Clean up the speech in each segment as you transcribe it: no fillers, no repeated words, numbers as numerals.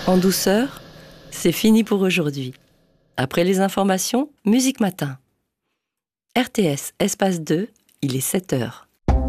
En douceur, c'est fini pour aujourd'hui. Après les informations, Musique Matin. RTS, espace 2, il est 7h.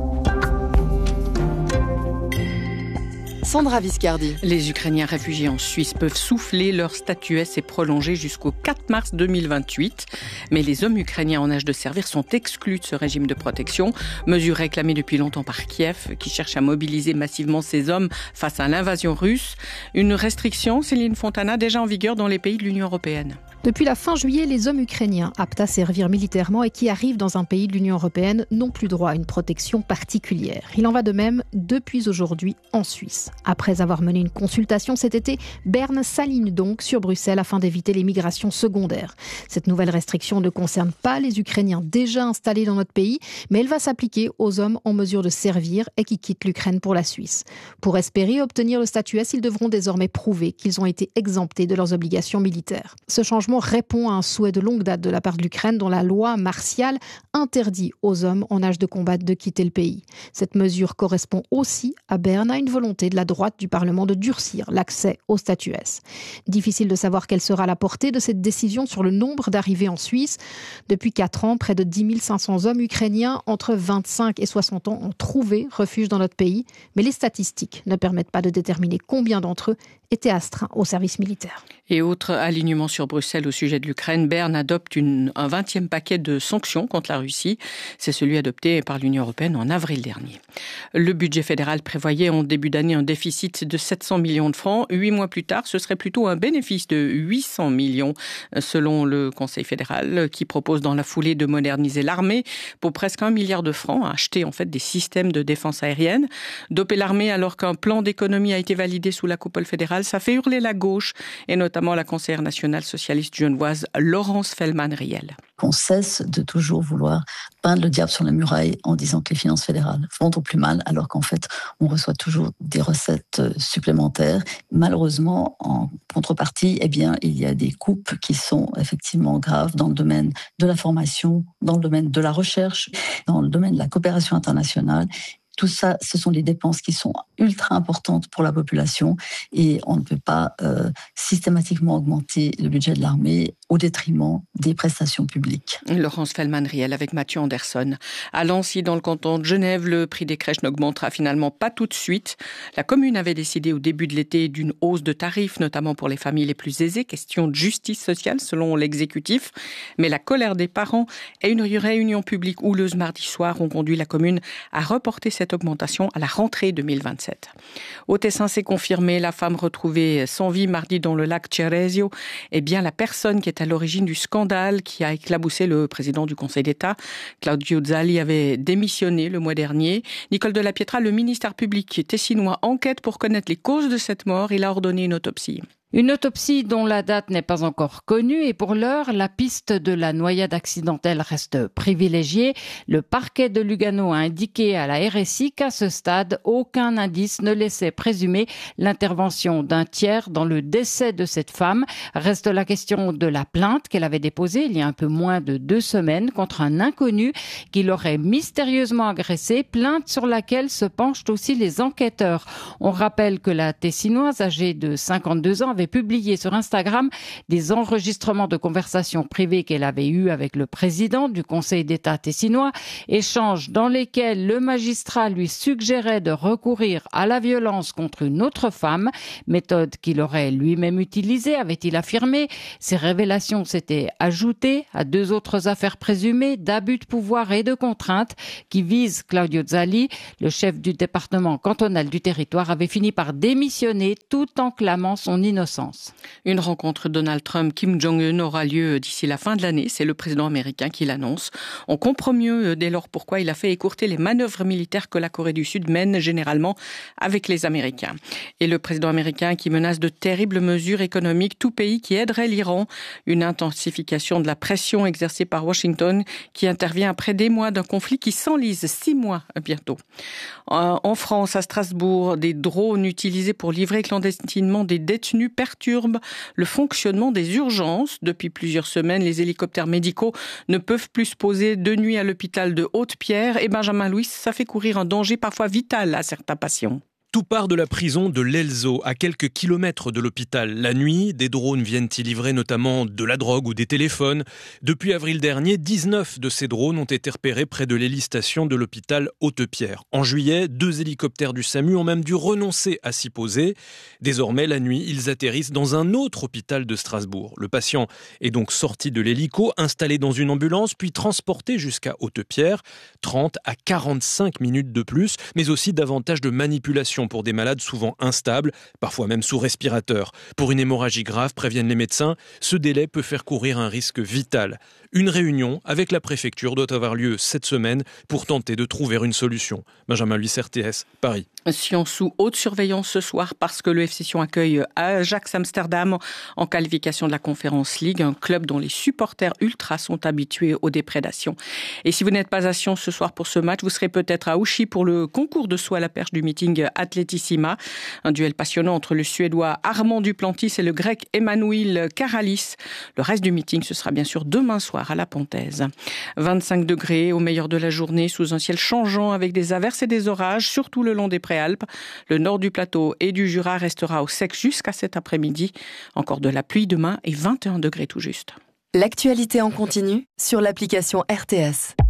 Sandra Viscardi. Les Ukrainiens réfugiés en Suisse peuvent souffler. Leur statut est prolongé jusqu'au 4 mars 2028. Mais les hommes ukrainiens en âge de servir sont exclus de ce régime de protection. Mesure réclamée depuis longtemps par Kiev, qui cherche à mobiliser massivement ces hommes face à l'invasion russe. Une restriction, Céline Fontana, déjà en vigueur dans les pays de l'Union européenne. Depuis la fin juillet, les hommes ukrainiens aptes à servir militairement et qui arrivent dans un pays de l'Union européenne n'ont plus droit à une protection particulière. Il en va de même depuis aujourd'hui en Suisse. Après avoir mené une consultation cet été, Berne s'aligne donc sur Bruxelles afin d'éviter les migrations secondaires. Cette nouvelle restriction ne concerne pas les Ukrainiens déjà installés dans notre pays, mais elle va s'appliquer aux hommes en mesure de servir et qui quittent l'Ukraine pour la Suisse. Pour espérer obtenir le statut S, ils devront désormais prouver qu'ils ont été exemptés de leurs obligations militaires. Ce changement répond à un souhait de longue date de la part de l'Ukraine dont la loi martiale interdit aux hommes en âge de combattre de quitter le pays. Cette mesure correspond aussi à Berne à une volonté de la droite du Parlement de durcir l'accès au statut S. Difficile de savoir quelle sera la portée de cette décision sur le nombre d'arrivées en Suisse. Depuis 4 ans, près de 10 500 hommes ukrainiens entre 25 et 60 ans ont trouvé refuge dans notre pays, mais les statistiques ne permettent pas de déterminer combien d'entre eux étaient astreints au service militaire. Et autre alignement sur Bruxelles au sujet de l'Ukraine, Berne adopte un 20e paquet de sanctions contre la Russie. C'est celui adopté par l'Union européenne en avril dernier. Le budget fédéral prévoyait en début d'année un déficit de 700 millions de francs. 8 mois plus tard, ce serait plutôt un bénéfice de 800 millions selon le Conseil fédéral qui propose dans la foulée de moderniser l'armée pour presque 1 milliard de francs, acheter en fait des systèmes de défense aérienne. Doper l'armée alors qu'un plan d'économie a été validé sous la coupole fédérale, ça fait hurler la gauche et notamment la conseillère nationale socialiste genevoise Laurence Fellman-Riel. Qu'on cesse de toujours vouloir peindre le diable sur la muraille en disant que les finances fédérales vont au plus mal, alors qu'en fait, on reçoit toujours des recettes supplémentaires. Malheureusement, en contrepartie, il y a des coupes qui sont effectivement graves dans le domaine de la formation, dans le domaine de la recherche, dans le domaine de la coopération internationale. Tout ça, ce sont des dépenses qui sont ultra importantes pour la population et on ne peut pas systématiquement augmenter le budget de l'armée au détriment des prestations publiques. Laurence Fellman-Riel avec Mathieu Anderson. À Lancy, dans le canton de Genève, le prix des crèches n'augmentera finalement pas tout de suite. La commune avait décidé au début de l'été d'une hausse de tarifs, notamment pour les familles les plus aisées, question de justice sociale selon l'exécutif. Mais la colère des parents et une réunion publique houleuse mardi soir ont conduit la commune à reporter cette augmentation à la rentrée 2027. Au Tessin, c'est confirmé, la femme retrouvée sans vie mardi dans le lac Ceresio est bien la personne qui est à l'origine du scandale qui a éclaboussé le président du Conseil d'État. Claudio Zali avait démissionné le mois dernier. Nicole de la Pietra, le ministère public tessinois enquête pour connaître les causes de cette mort. Il a ordonné une autopsie. Une autopsie dont la date n'est pas encore connue et pour l'heure, la piste de la noyade accidentelle reste privilégiée. Le parquet de Lugano a indiqué à la RSI qu'à ce stade, aucun indice ne laissait présumer l'intervention d'un tiers dans le décès de cette femme. Reste la question de la plainte qu'elle avait déposée il y a un peu moins de 2 semaines contre un inconnu qui l'aurait mystérieusement agressée, plainte sur laquelle se penchent aussi les enquêteurs. On rappelle que la Tessinoise, âgée de 52 ans, avait publié sur Instagram des enregistrements de conversations privées qu'elle avait eues avec le président du Conseil d'État tessinois, échanges dans lesquels le magistrat lui suggérait de recourir à la violence contre une autre femme, méthode qu'il aurait lui-même utilisée, avait-il affirmé. Ces révélations s'étaient ajoutées à 2 autres affaires présumées d'abus de pouvoir et de contrainte qui visent Claudio Zali. Le chef du département cantonal du territoire avait fini par démissionner tout en clamant son innocence. Une rencontre Donald Trump-Kim Jong-un aura lieu d'ici la fin de l'année. C'est le président américain qui l'annonce. On comprend mieux dès lors pourquoi il a fait écourter les manœuvres militaires que la Corée du Sud mène généralement avec les Américains. Et le président américain qui menace de terribles mesures économiques, tout pays qui aiderait l'Iran. Une intensification de la pression exercée par Washington qui intervient après des mois d'un conflit qui s'enlise 6 mois bientôt. En France, à Strasbourg, des drones utilisés pour livrer clandestinement des détenus perturbe le fonctionnement des urgences. Depuis plusieurs semaines, les hélicoptères médicaux ne peuvent plus se poser de nuit à l'hôpital de Haute-Pierre. Et Benjamin Louis, ça fait courir un danger parfois vital à certains patients. Tout part de la prison de l'Elzo, à quelques kilomètres de l'hôpital. La nuit, des drones viennent y livrer notamment de la drogue ou des téléphones. Depuis avril dernier, 19 de ces drones ont été repérés près de l'hélistation de l'hôpital Haute-Pierre. En juillet, 2 hélicoptères du SAMU ont même dû renoncer à s'y poser. Désormais, la nuit, ils atterrissent dans un autre hôpital de Strasbourg. Le patient est donc sorti de l'hélico, installé dans une ambulance, puis transporté jusqu'à Haute-Pierre. 30 à 45 minutes de plus, mais aussi davantage de manipulation pour des malades souvent instables, parfois même sous respirateur. Pour une hémorragie grave, préviennent les médecins, ce délai peut faire courir un risque vital. Une réunion avec la préfecture doit avoir lieu cette semaine pour tenter de trouver une solution. Benjamin Luis, RTS, Paris. Sion sous haute surveillance ce soir parce que le FC Sion accueille Ajax Amsterdam en qualification de la Conference League, un club dont les supporters ultras sont habitués aux déprédations. Et si vous n'êtes pas à Sion ce soir pour ce match, vous serez peut-être à Ouchy pour le concours de saut à la perche du meeting Athletissima. Un duel passionnant entre le Suédois Armand Duplantis et le Grec Emmanuel Karalis. Le reste du meeting, ce sera bien sûr demain soir à la Pontaise. 25 degrés au meilleur de la journée sous un ciel changeant avec des averses et des orages, surtout le long des préalpes. Le nord du plateau et du Jura restera au sec jusqu'à cet après-midi. Encore de la pluie demain et 21 degrés tout juste. L'actualité en continu sur l'application RTS.